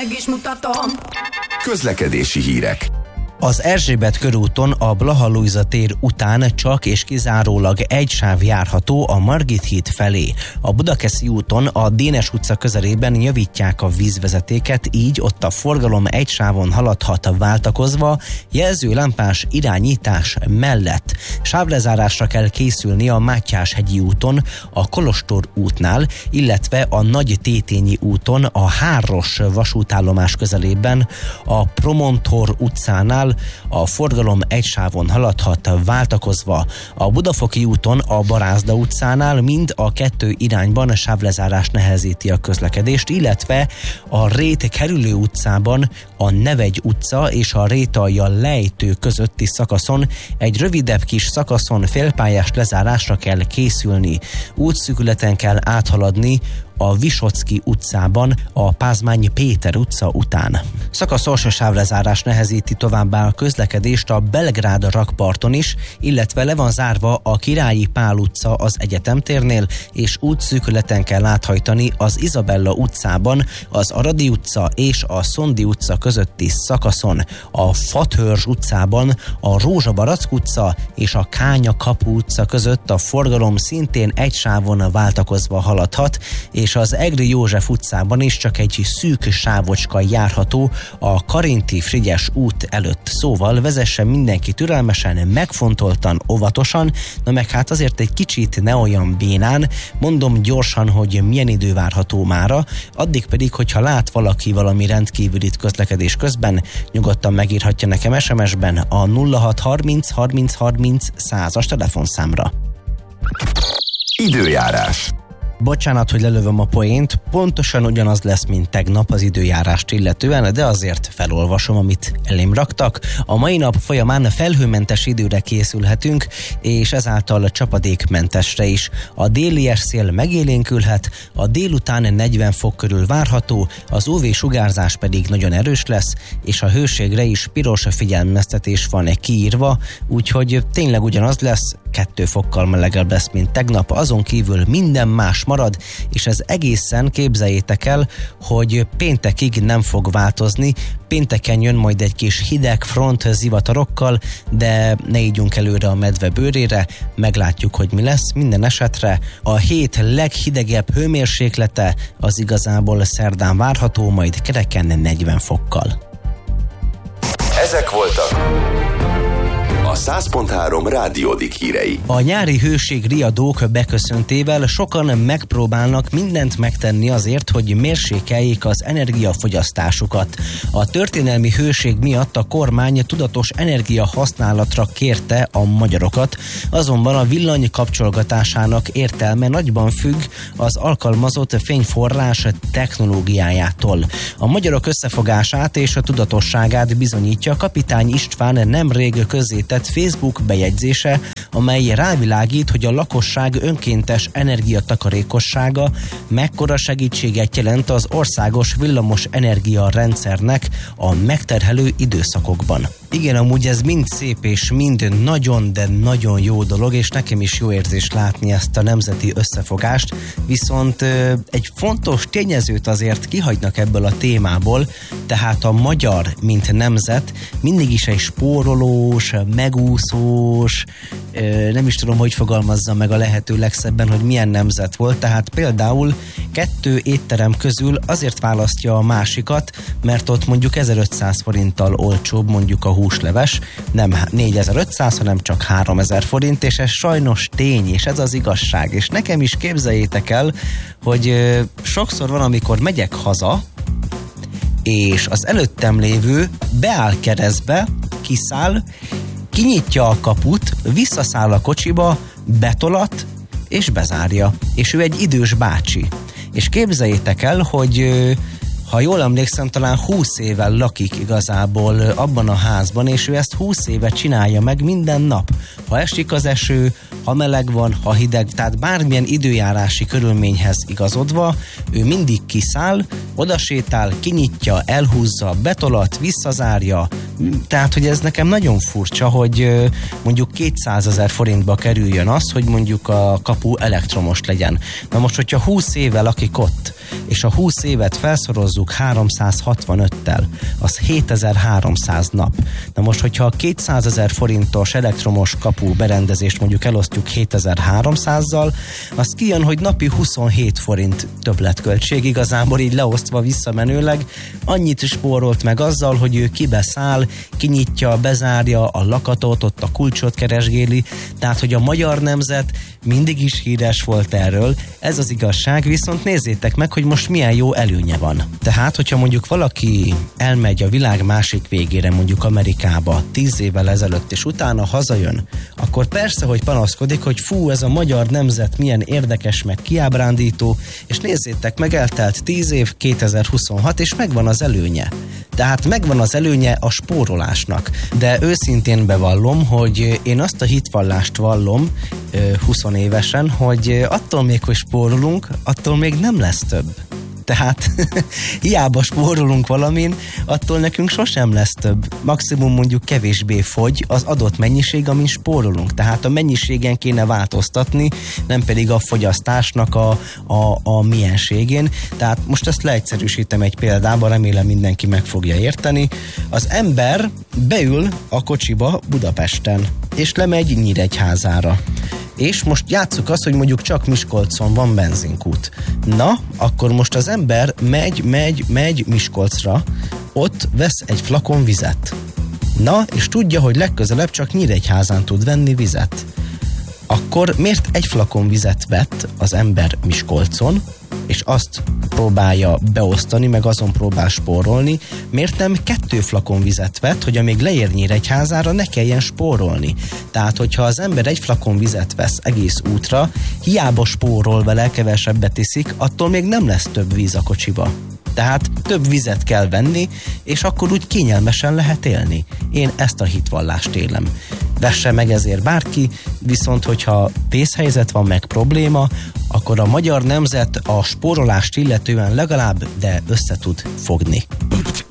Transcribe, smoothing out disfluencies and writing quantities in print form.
meg is mutatom. Közlekedési hírek. Az Erzsébet körúton a Blaha Lujza tér után csak és kizárólag egy sáv járható a Margit híd felé. A Budakeszi úton a Dénes utca közelében javítják a vízvezetéket, így ott a forgalom egy sávon haladhat váltakozva, jelzőlámpás irányítás mellett. Sávlezárásra kell készülni a Mátyás-hegyi úton, a Kolostor útnál, illetve a Nagy Tétényi úton, a Háros vasútállomás közelében, a Promontor utcánál a forgalom egy sávon haladhat váltakozva. A Budafoki úton a Barázda utcánál mind a kettő irányban sávlezárás nehezíti a közlekedést, illetve a Rét kerülő utcában a Nevegy utca és a Rétalja lejtő közötti szakaszon egy rövidebb kis szakaszon félpályás lezárásra kell készülni. Útszűkületen kell áthaladni a Visocki utcában a Pázmány Péter utca után. Szakaszos sávlezárás nehezíti továbbá a közlekedést a Belgrád rakparton is, illetve le van zárva a Királyi Pál utca az Egyetemtérnél, és útszűkületen kell áthajtani az Izabella utcában, az Aradi utca és a Szondi utca közötti szakaszon, a Fathörzs utcában, a Rózsabarack utca és a Kánya kapu utca között a forgalom szintén egy sávon váltakozva haladhat, és az Egri József utcában is csak egy szűk sávocska járható a Karinti Frigyes út előtt. Szóval vezessen mindenki türelmesen, megfontoltan, óvatosan, na meg hát azért egy kicsit ne olyan bénán, mondom gyorsan, hogy milyen idő várható mára, addig pedig, hogyha lát valaki valami rendkívülit közlekedés közben, nyugodtan megírhatja nekem SMS-ben a 0630 30 30 100-as telefonszámra. Időjárás. Bocsánat, hogy lelövöm a poént, pontosan ugyanaz lesz, mint tegnap az időjárást illetően, de azért felolvasom, amit elém raktak. A mai nap folyamán felhőmentes időre készülhetünk, és ezáltal csapadékmentesre is. A déli szél megélénkülhet, a délután 40 fok körül várható, az UV-sugárzás pedig nagyon erős lesz, és a hőségre is piros figyelmeztetés van kiírva, úgyhogy tényleg ugyanaz lesz, 2 fokkal melegebb lesz, mint tegnap, azon kívül minden más marad, és ez egészen, képzeljétek el, hogy péntekig nem fog változni. Pénteken jön majd egy kis hideg front zivatarokkal, de ne ígyunk előre a medve bőrére, meglátjuk, hogy mi lesz. Minden esetre a hét leghidegebb hőmérséklete az igazából szerdán várható, majd kereken 40 fokkal. Ezek voltak a 100.3 Rádiódik hírei. A nyári hőségriadók beköszöntével sokan megpróbálnak mindent megtenni azért, hogy mérsékeljék az energiafogyasztásukat. A történelmi hőség miatt a kormány tudatos energiahasználatra kérte a magyarokat, azonban a villany kapcsolgatásának értelme nagyban függ az alkalmazott fényforrás technológiájától. A magyarok összefogását és a tudatosságát bizonyítja Kapitány István nemrég közzétett Facebook bejegyzése, amely rávilágít, hogy a lakosság önkéntes energiatakarékossága mekkora segítséget jelent az országos villamos energiarendszernek a megterhelő időszakokban. Igen, amúgy ez mind szép és mind nagyon, de nagyon jó dolog, és nekem is jó érzés látni ezt a nemzeti összefogást, viszont egy fontos tényezőt azért kihagynak ebből a témából, tehát a magyar, mint nemzet mindig is egy spórolós, megúszós, nem is tudom, hogy fogalmazzam meg a lehető legszebben, hogy milyen nemzet volt, tehát például 2 étterem közül azért választja a másikat, mert ott mondjuk 1500 forinttal olcsóbb mondjuk a húsleves, nem 4500, hanem csak 3000 forint, és ez sajnos tény, és ez az igazság. És nekem is képzeljétek el, hogy sokszor van, amikor megyek haza, és az előttem lévő beáll keresztbe, kiszáll, kinyitja a kaput, visszaszáll a kocsiba, betolat, és bezárja. És ő egy idős bácsi. És képzeljétek el, hogy ha jól emlékszem, talán 20 éve lakik igazából abban a házban, és ő ezt 20 éve csinálja meg minden nap. Ha esik az eső, ha meleg van, ha hideg, tehát bármilyen időjárási körülményhez igazodva, ő mindig kiszáll, odasétál, kinyitja, elhúzza, betolat, visszazárja. Tehát, hogy ez nekem nagyon furcsa, hogy mondjuk 200 000 forintba kerüljön az, hogy mondjuk a kapu elektromos legyen. Na most, hogyha 20 éve lakik ott, és a 20 évet felszorozzuk szorozzuk 365-tel, az 7300 nap. Na most, hogyha a 200 000 forintos elektromos kapu berendezést mondjuk elosztjuk 7300-zal, az kijön, hogy napi 27 forint többletköltség, igazából így leosztva visszamenőleg. Annyit spórolt meg azzal, hogy ő kibeszáll, kinyitja, bezárja a lakatot, ott a kulcsot keresgéli, tehát hogy a magyar nemzet mindig is híres volt erről, ez az igazság, viszont nézzétek meg, hogy most milyen jó előnye van. Tehát, hogyha mondjuk valaki elmegy a világ másik végére, mondjuk Amerikába 10 évvel ezelőtt, és utána hazajön, akkor persze, hogy panaszkodik, hogy fú, ez a magyar nemzet milyen érdekes, meg kiábrándító, és nézzétek meg, eltelt 10 év, 2026, és megvan az előnye. Tehát megvan az előnye a spórolásnak. De őszintén bevallom, hogy én azt a hitvallást vallom 20 évesen, hogy attól még, hogy spórolunk, attól még nem lesz több. Tehát hiába spórolunk valamin, attól nekünk sosem lesz több. Maximum mondjuk kevésbé fogy az adott mennyiség, amin spórolunk. Tehát a mennyiségen kéne változtatni, nem pedig a fogyasztásnak a mienségén. Tehát most ezt leegyszerűsítem egy példába, remélem mindenki meg fogja érteni. Az ember beül a kocsiba Budapesten, és lemegy Nyíregyházára. És most játsszuk azt, hogy mondjuk csak Miskolcon van benzinkút. Na, akkor most az ember megy Miskolcra, ott vesz egy flakon vizet. Na, és tudja, hogy legközelebb csak Nyíregyházán tud venni vizet. Akkor miért egy flakon vizet vett az ember Miskolcon, és azt próbálja beosztani, meg azon próbál spórolni, miért nem 2 flakon vizet vett, hogy amíg leér Nyíregyházára, ne kelljen spórolni. Tehát, hogyha az ember egy flakon vizet vesz egész útra, hiába spórol vele, kevesebbet iszik, attól még nem lesz több víz a kocsiba. Tehát több vizet kell venni, és akkor úgy kényelmesen lehet élni. Én ezt a hitvallást élem. Vesse meg ezért bárki, viszont hogyha vészhelyzet van, meg probléma, akkor a magyar nemzet a spórolást illetően legalább, de össze tud fogni.